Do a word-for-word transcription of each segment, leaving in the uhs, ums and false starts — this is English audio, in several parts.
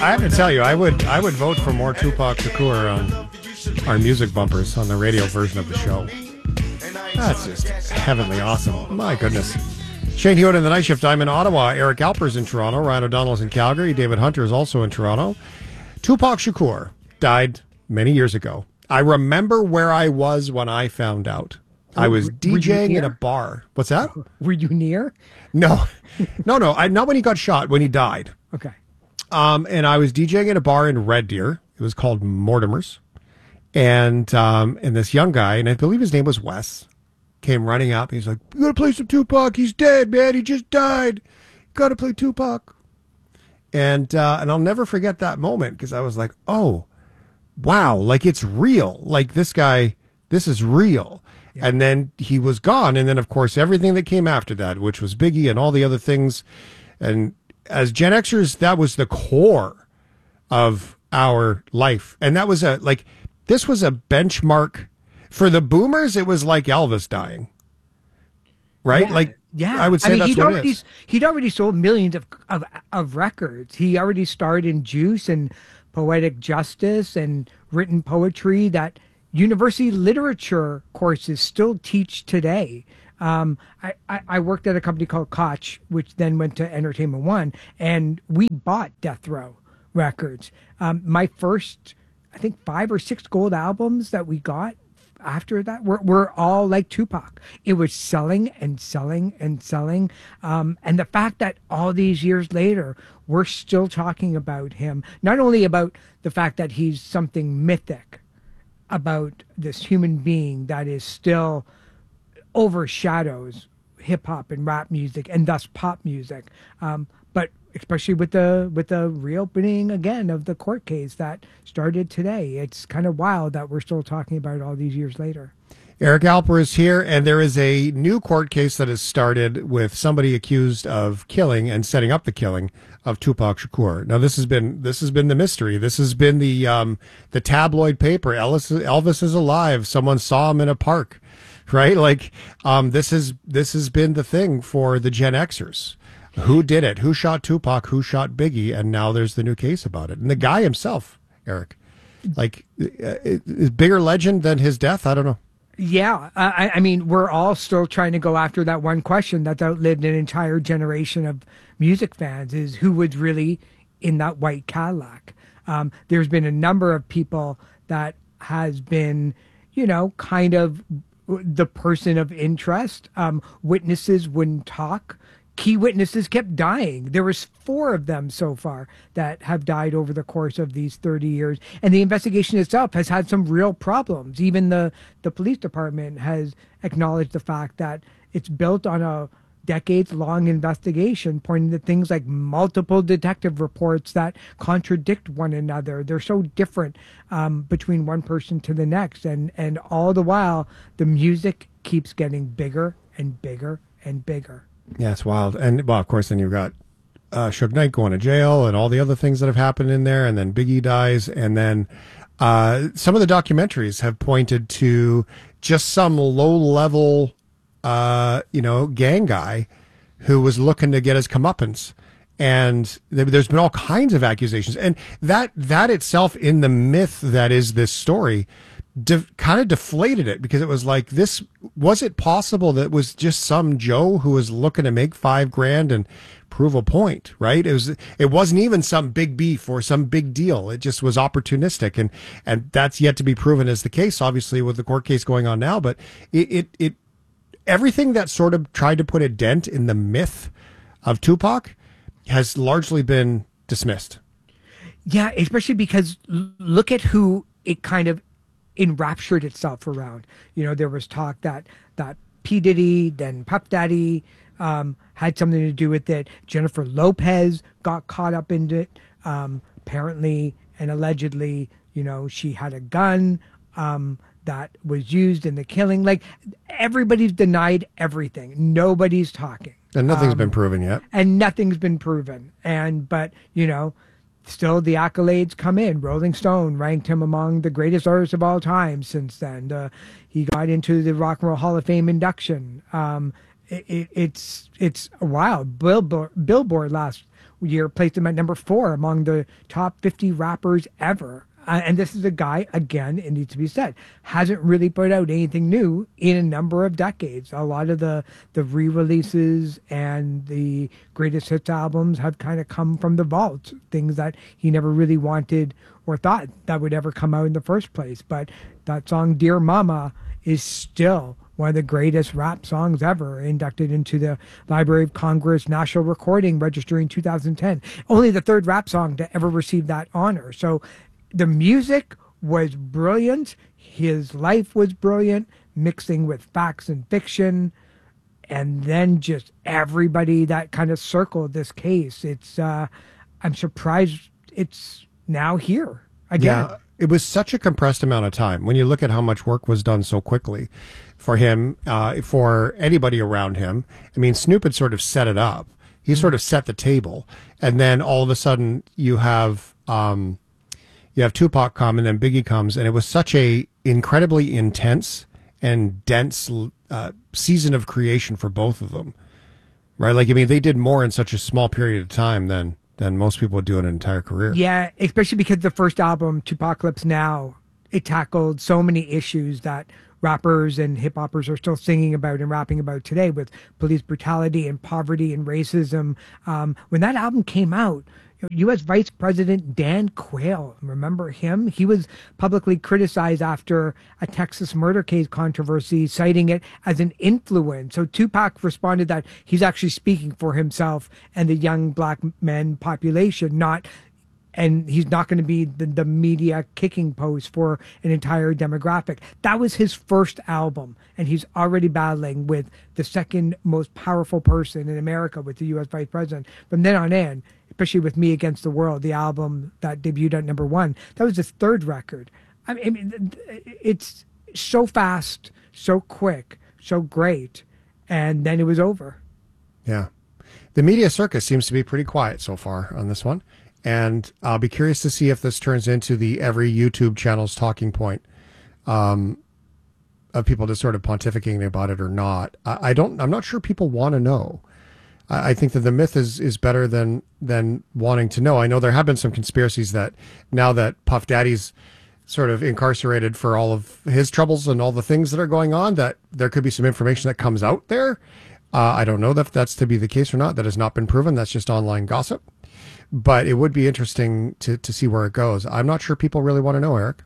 I have to tell you, I would I would vote for more Tupac Shakur on our music bumpers on the radio version of the show. That's just heavenly awesome. My goodness. Shane Hewitt in the night shift. I'm in Ottawa. Eric Alper's in Toronto. Ryan O'Donnell's in Calgary. David Hunter is also in Toronto. Tupac Shakur died many years ago. I remember where I was when I found out. I was DJing in a bar. What's that? Were you near? No, no, no. I, not when he got shot, when he died. Okay. Um, and I was DJing in a bar in Red Deer. It was called Mortimer's. And, um, and this young guy, and I believe his name was Wes, came running up. He's like, "You gotta play some Tupac. He's dead, man. He just died. You gotta play Tupac." And, uh, and I'll never forget that moment because I was like, oh, wow. Like it's real. Like this guy, this is real. Yeah. And then he was gone. And then, of course, everything that came after that, which was Biggie and all the other things. And as Gen Xers, that was the core of our life. And that was a, like, this was a benchmark. For the boomers, it was like Elvis dying. Right? Yeah. Like, yeah. I would say I mean, that's he'd what already, it is. He'd already sold millions of, of, of records. He already starred in Juice and Poetic Justice and written poetry that university literature courses still teach today. Um, I, I, I worked at a company called Koch, which then went to Entertainment One, and we bought Death Row Records. Um, my first, I think, five or six gold albums that we got after that were, were all like Tupac. It was selling and selling and selling. Um, and the fact that all these years later, we're still talking about him, not only about the fact that he's something mythic, about this human being that is still overshadows hip hop and rap music and thus pop music. Um, but especially with the with the reopening again of the court case that started today, it's kind of wild that we're still talking about it all these years later. Eric Alper is here, and there is a new court case that has started with somebody accused of killing and setting up the killing of Tupac Shakur. Now, this has been this has been the mystery. This has been the um, the tabloid paper. Elvis, Elvis is alive. Someone saw him in a park, right? Like um, this is this has been the thing for the Gen Xers. Who did it? Who shot Tupac? Who shot Biggie? And now there's the new case about it. And the guy himself, Eric, like is bigger legend than his death. I don't know. Yeah, I, I mean, we're all still trying to go after that one question that's outlived an entire generation of music fans: is who was really in that white Cadillac. Um, there's been a number of people that has been, you know, kind of the person of interest. Um, witnesses wouldn't talk. Key witnesses kept dying. There was four of them so far that have died over the course of these thirty years. And the investigation itself has had some real problems. Even the, the police department has acknowledged the fact that it's built on a decades-long investigation pointing to things like multiple detective reports that contradict one another. They're so different um, between one person to the next. And, and all the while, the music keeps getting bigger and bigger and bigger. Yeah, it's wild. And, well, of course, then you've got uh, Suge Knight going to jail and all the other things that have happened in there. And then Biggie dies. And then uh, some of the documentaries have pointed to just some low-level, uh, you know, gang guy who was looking to get his comeuppance. And there's been all kinds of accusations. And that that itself, in the myth that is this story, De- kind of deflated it, because it was like, this, was it possible that it was just some Joe who was looking to make five grand and prove a point, right? It was, it wasn't even some big beef or some big deal. It just was opportunistic. And, and that's yet to be proven as the case, obviously, with the court case going on now. But it, it, it everything that sort of tried to put a dent in the myth of Tupac has largely been dismissed. Yeah, especially because look at who it kind of enraptured itself around. You know, there was talk that that P. Diddy, then Puff Daddy, um, had something to do with it. Jennifer Lopez got caught up in it. Um, apparently and allegedly, you know, she had a gun um, that was used in the killing. Like, everybody's denied everything. Nobody's talking. And nothing's um, been proven yet. And nothing's been proven. And, but, you know, still the accolades come in. Rolling Stone ranked him among the greatest artists of all time since then. Uh, he got into the Rock and Roll Hall of Fame induction. Um, it, it, it's it's wild. Billboard, Billboard last year placed him at number four among the top fifty rappers ever. Uh, and this is a guy, again, it needs to be said, hasn't really put out anything new in a number of decades. A lot of the, the re-releases and the greatest hits albums have kind of come from the vault, things that he never really wanted or thought that would ever come out in the first place. But that song, Dear Mama, is still one of the greatest rap songs ever, inducted into the Library of Congress National Recording Registry in two thousand ten. Only the third rap song to ever receive that honor. So the music was brilliant. His life was brilliant, mixing with facts and fiction. And then just everybody that kind of circled this case. It's, uh, I'm surprised it's now here again. Yeah, it was such a compressed amount of time. When you look at how much work was done so quickly for him, uh, for anybody around him. I mean, Snoop had sort of set it up. He sort of set the table. And then all of a sudden you have, um, you have Tupac come, and then Biggie comes, and it was such a incredibly intense and dense uh, season of creation for both of them, right? Like, I mean, they did more in such a small period of time than than most people would do in an entire career. Yeah, especially because the first album, Tupacalypse Now, it tackled so many issues that rappers and hip hoppers are still singing about and rapping about today, with police brutality and poverty and racism. Um, when that album came out, U S Vice President Dan Quayle, remember him? He was publicly criticized after a Texas murder case controversy, citing it as an influence. So Tupac responded that he's actually speaking for himself and the young black men population, not, and he's not going to be the, the media kicking post for an entire demographic. That was his first album, and he's already battling with the second most powerful person in America, with the U S Vice President. From then on in, especially with Me Against the World, the album that debuted at number one, that was his third record. I mean, it's so fast, so quick, so great, and then it was over. Yeah. The media circus seems to be pretty quiet so far on this one, and I'll be curious to see if this turns into the every YouTube channel's talking point um, of people just sort of pontificating about it or not. I, I don't, I'm not sure people want to know. I think that the myth is, is better than than wanting to know. I know there have been some conspiracies that now that Puff Daddy's sort of incarcerated for all of his troubles and all the things that are going on, that there could be some information that comes out there. Uh, I don't know if that's to be the case or not. That has not been proven. That's just online gossip. But it would be interesting to, to see where it goes. I'm not sure people really want to know, Eric.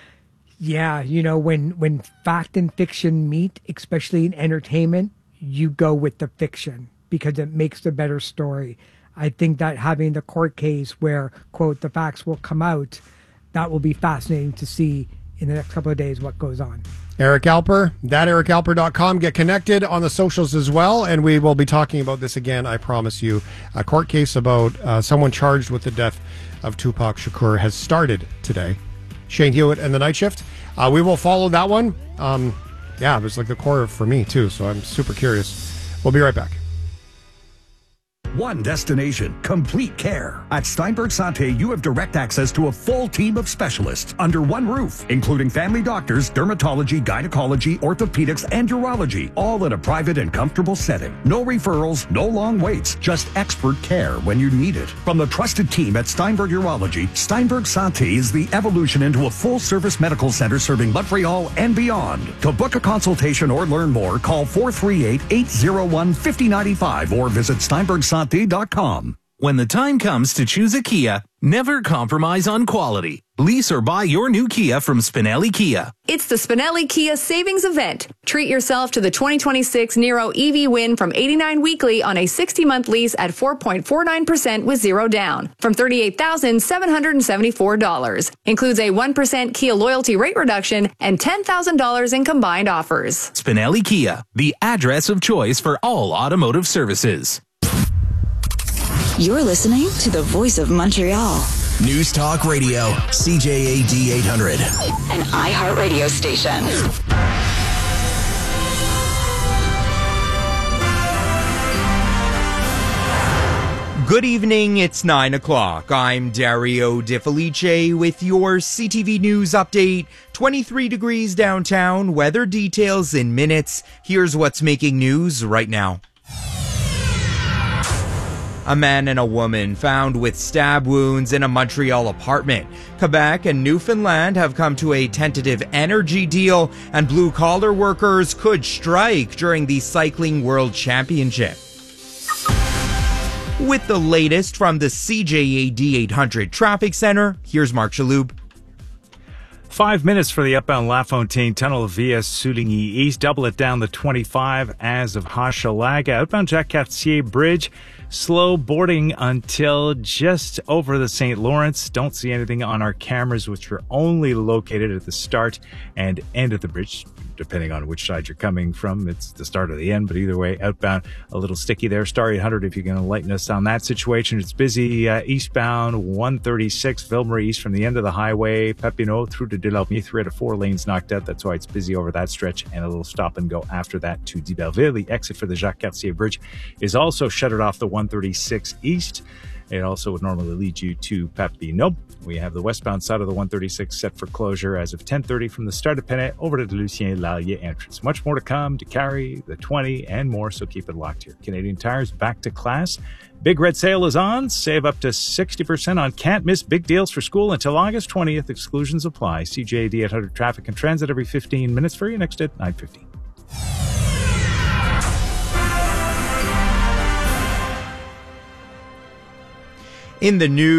Yeah, you know, when, when fact and fiction meet, especially in entertainment, you go with the fiction, because it makes the better story. I think that having the court case where, quote, the facts will come out, that will be fascinating to see in the next couple of days what goes on. Eric Alper, that eric alper dot com. Get connected on the socials as well, and we will be talking about this again, I promise you. A court case about uh, someone charged with the death of Tupac Shakur has started today. Shane Hewitt and the Night Shift. Uh, we will follow that one. Um, yeah, it was like the core for me, too, so I'm super curious. We'll be right back. One destination, complete care. At Steinberg Santé, you have direct access to a full team of specialists under one roof, including family doctors, dermatology, gynecology, orthopedics, and urology, all in a private and comfortable setting. No referrals, no long waits, just expert care when you need it. From the trusted team at Steinberg Urology, Steinberg Santé is the evolution into a full-service medical center serving Montreal and beyond. To book a consultation or learn more, call four three eight, eight zero one, five zero nine five or visit steinberg santé dot com. When the time comes to choose a Kia, never compromise on quality. Lease or buy your new Kia from Spinelli Kia. It's the Spinelli Kia Savings Event. Treat yourself to the twenty twenty-six Niro E V Win from eighty-nine weekly on a sixty-month lease at four point four nine percent with zero down from thirty-eight thousand seven hundred seventy-four dollars. Includes a one percent Kia loyalty rate reduction and ten thousand dollars in combined offers. Spinelli Kia, the address of choice for all automotive services. You're listening to the Voice of Montreal. News Talk Radio, C J A D eight hundred. An iHeartRadio station. Good evening, it's nine o'clock. I'm Dario De Felice with your C T V News update. twenty-three degrees downtown, weather details in minutes. Here's what's making news right now. A man and a woman found with stab wounds in a Montreal apartment. Quebec and Newfoundland have come to a tentative energy deal, and blue-collar workers could strike during the Cycling World Championship. With the latest from the C J A D eight hundred Traffic Center, here's Mark Chaloub. Five minutes for the outbound LaFontaine Tunnel via Souligny East. Double it down the twenty-five as of Hochelaga. Outbound Jacques-Cartier Bridge. Slow boarding until just over the Saint Lawrence. Don't see anything on our cameras, which are only located at the start and end of the bridge, depending on which side you're coming from. It's the start or the end, but either way, outbound, a little sticky there. Star eight hundred, if you're going to lighten us on that situation. It's busy uh, eastbound one thirty-six, Ville-Marie East from the end of the highway, Papineau through to Delormier, three out of four lanes knocked out. That's why it's busy over that stretch, and a little stop and go after that to d'Iberville. The exit for the Jacques-Cartier Bridge is also shuttered off the one thirty-six East. It also would normally lead you to Papineau. We have the westbound side of the one thirty-six set for closure as of ten thirty from the start of Penet over to the Lucien Lallier entrance. Much more to come to carry the twenty and more, so keep it locked here. Canadian Tire's back to class. Big Red Sale is on. Save up to sixty percent on can't miss big deals for school until August twentieth. Exclusions apply. C J A D eight hundred Traffic and Transit every fifteen minutes for you next at nine fifteen. In the news.